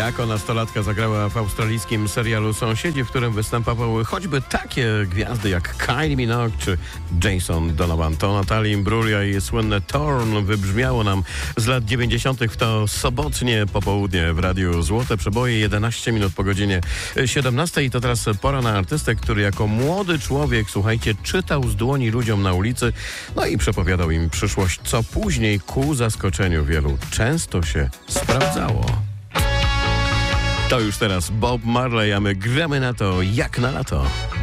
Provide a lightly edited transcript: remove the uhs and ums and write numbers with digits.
Jako nastolatka zagrała w australijskim serialu Sąsiedzi, w którym występowały choćby takie gwiazdy jak Kylie Minogue czy Jason Donovan. To Natalie Imbruglia i słynne Torn wybrzmiało nam z lat 90. w to sobotnie popołudnie w Radiu Złote Przeboje, 11 minut po godzinie 17. I to teraz pora na artystę, który jako młody człowiek, słuchajcie, czytał z dłoni ludziom na ulicy, no i przepowiadał im przyszłość, co później ku zaskoczeniu wielu często się sprawdzało. To już teraz Bob Marley, a my gramy na to jak na lato.